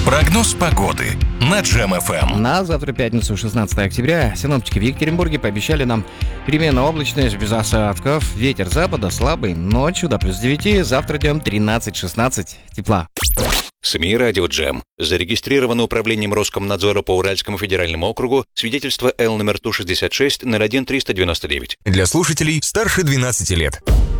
Прогноз погоды на Джем ФМ. На завтра, пятницу, 16 октября, синоптики в Екатеринбурге пообещали нам переменную облачность без осадков. Ветер запада слабый, ночью до плюс 9, завтра днем 13-16 тепла. СМИ «Радио Джем». Зарегистрировано управлением Роскомнадзора по Уральскому федеральному округу свидетельство Л номер Ту-66 01-399. Для слушателей старше 12 лет.